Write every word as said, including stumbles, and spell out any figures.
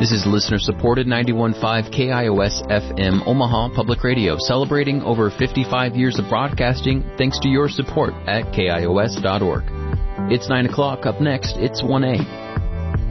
This is listener-supported ninety-one point five K I O S F M Omaha Public Radio, celebrating over fifty-five years of broadcasting thanks to your support at K I O S dot org. It's nine o'clock. Up next, it's one A.